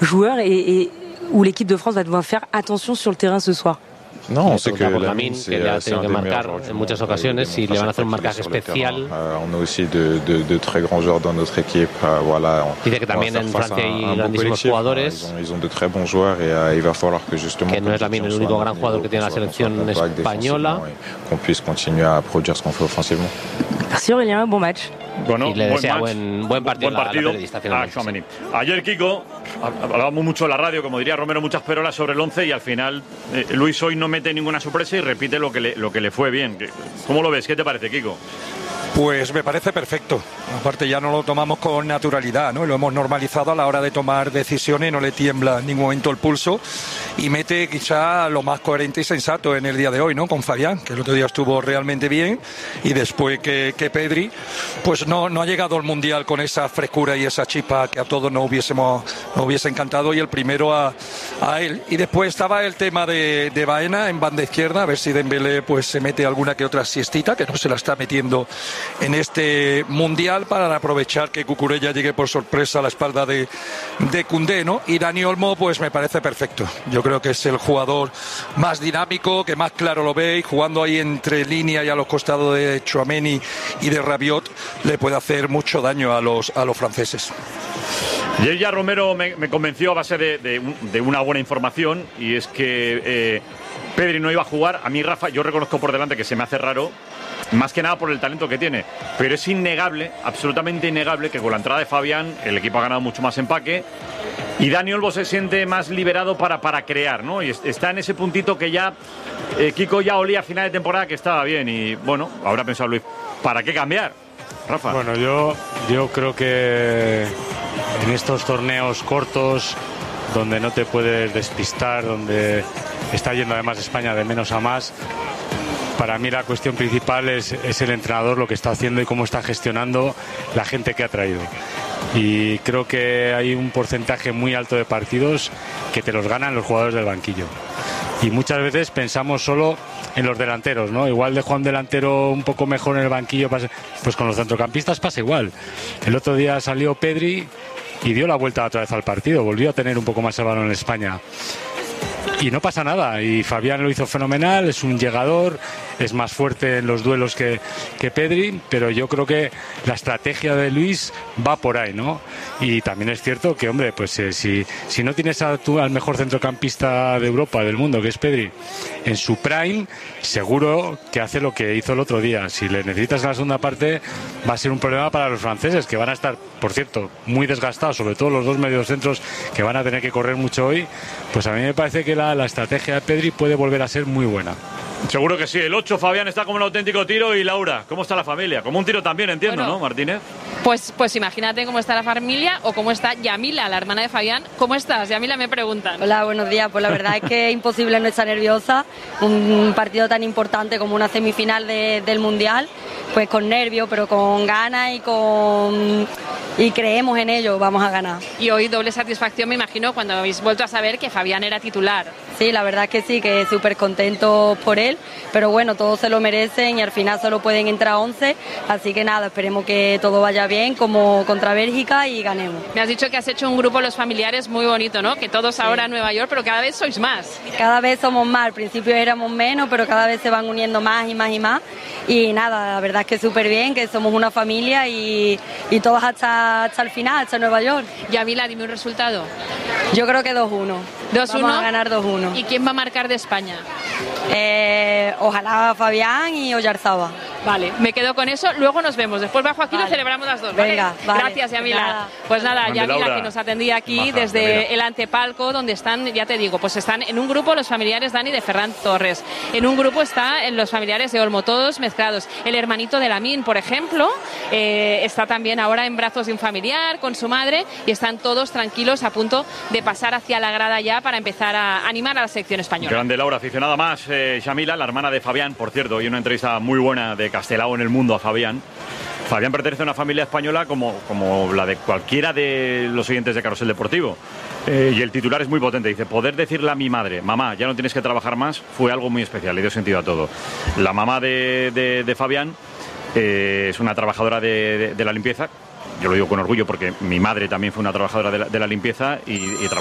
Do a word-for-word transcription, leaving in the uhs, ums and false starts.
joueur et, et où l'équipe de France va devoir faire attention sur le terrain ce soir? No, sé que Lamine, que le ha tenido que marcar en muchas ocasiones y le van a hacer un marcaje especial. On a aussi de, de, de très grands joueurs dans notre équipe. Voilà, dice que también en Francia hay grandísimos jugadores. Ils ont de très bons joueurs et il va falloir que justement que no es Lamine el único gran jugador que tiene la selección española. Qu'on puisse continuer à produire ce qu'on fait offensivement. Merci Aurélien, bon match. Bueno, y le buen desea match, buen, buen partido, buen partido la, la periodista, a Tchouaméni. Ayer, Kiko, hablábamos mucho en la radio, como diría Romero, muchas perolas sobre el once y al final eh, Luis hoy no mete ninguna sorpresa y repite lo que le, lo que le fue bien. ¿Cómo lo ves? ¿Qué te parece, Kiko? Pues me parece perfecto. Aparte ya no lo tomamos con naturalidad, ¿no? Lo hemos normalizado a la hora de tomar decisiones, no le tiembla en ningún momento el pulso y mete quizá lo más coherente y sensato en el día de hoy, ¿no? Con Fabián, que el otro día estuvo realmente bien y después que, que Pedri, pues no, no ha llegado al Mundial con esa frescura y esa chispa que a todos nos hubiésemos nos hubiese encantado y el primero a, a él. Y después estaba el tema de, de Baena en banda izquierda, a ver si Dembélé pues se mete alguna que otra siestita, que no se la está metiendo en este Mundial, para aprovechar que Cucurella llegue por sorpresa a la espalda de, de Koundé, ¿no? Y Dani Olmo pues me parece perfecto. Yo creo que es el jugador más dinámico, que más claro lo ve, y jugando ahí entre línea y a los costados de Tchouaméni y de Rabiot le puede hacer mucho daño a los, a los franceses. Y ella, Romero, me, me convenció a base de, de, de una buena información, y es que eh, Pedri no iba a jugar. A mí, Rafa, yo reconozco por delante que se me hace raro, más que nada por el talento que tiene, pero es innegable, absolutamente innegable, que con la entrada de Fabián el equipo ha ganado mucho más empaque y Dani Olmo se siente más liberado para, para crear, ¿no? Y está en ese puntito que ya eh, Kiko ya olía a final de temporada que estaba bien, y bueno, habrá pensado Luis, ¿para qué cambiar? Rafa. Bueno, yo, yo creo que en estos torneos cortos, donde no te puedes despistar, donde está yendo además España de menos a más, para mí la cuestión principal es, es el entrenador, lo que está haciendo y cómo está gestionando la gente que ha traído. Y creo que hay un porcentaje muy alto de partidos que te los ganan los jugadores del banquillo. Y muchas veces pensamos solo en los delanteros, ¿no? Igual de Juan delantero un poco mejor en el banquillo, pues con los centrocampistas pasa igual. El otro día salió Pedri y dio la vuelta otra vez al partido, volvió a tener un poco más el balón en España. Y no pasa nada, y Fabián lo hizo fenomenal, es un llegador, es más fuerte en los duelos que, que Pedri, pero yo creo que la estrategia de Luis va por ahí, ¿no? Y también es cierto que, hombre, pues eh, si, si no tienes a tú, al mejor centrocampista de Europa, del mundo, que es Pedri, en su prime, seguro que hace lo que hizo el otro día. Si le necesitas en la segunda parte, va a ser un problema para los franceses, que van a estar, por cierto, muy desgastados, sobre todo los dos mediocentros, que van a tener que correr mucho hoy. Pues a mí me parece que la, la estrategia de Pedri puede volver a ser muy buena. Seguro que sí. El ocho, Fabián, está como un auténtico tiro. Y Laura, ¿cómo está la familia? Como un tiro también, entiendo, bueno, ¿no, Martínez? Pues, pues imagínate cómo está la familia o cómo está Yamila, la hermana de Fabián. ¿Cómo estás? Yamila, me preguntan. Hola, buenos días. Pues la verdad es que es imposible no estar nerviosa. Un partido tan importante como una semifinal de, del Mundial, pues con nervios, pero con ganas y con y creemos en ello, vamos a ganar. Y hoy doble satisfacción, me imagino, cuando habéis vuelto a saber que Fabián era titular. Sí, la verdad es que sí, que súper contentos por él, pero bueno, todos se lo merecen y al final solo pueden entrar once, así que nada, esperemos que todo vaya bien como contra Bélgica y ganemos. Me has dicho que has hecho un grupo los familiares muy bonito, ¿no? Que todos sí. Ahora en Nueva York, pero cada vez sois más. Cada vez somos más, al principio éramos menos, pero cada vez se van uniendo más y más y más, y nada, la verdad es que súper bien, que somos una familia y, y todos hasta, hasta el final, hasta Nueva York. Yamila, dime un resultado. Yo creo que dos uno. dos uno. Vamos a ganar dos uno. ¿Y quién va a marcar de España? Eh, ojalá Fabián y Oyarzaba. Vale, me quedo con eso. Luego nos vemos. Después bajo aquí, vale. Lo celebramos las dos. ¿Vale? Venga, vale. Gracias, Yamila. Nada. Pues nada, Grande Yamila, Laura. que nos atendía aquí Maja, desde Yamila. el antepalco, donde están, ya te digo, pues están en un grupo los familiares Dani de Ferran Torres. En un grupo están los familiares de Olmo, todos mezclados. El hermanito de Lamine, por ejemplo, eh, está también ahora en brazos de un familiar con su madre y están todos tranquilos a punto de pasar hacia la grada ya para empezar a animar a la selección española. Grande Laura, aficionada más, eh, Yamila, la hermana de Fabián, por cierto, y una entrevista muy buena de Castelao en El Mundo a Fabián. Fabián pertenece a una familia española como, como la de cualquiera de los oyentes de Carrusel Deportivo. Eh, y el titular es muy potente. Dice, poder decirle a mi madre, mamá, ya no tienes que trabajar más, fue algo muy especial, le dio sentido a todo. La mamá de, de, de Fabián eh, es una trabajadora de, de, de la limpieza. Yo lo digo con orgullo porque mi madre también fue una trabajadora de la, de la limpieza y, y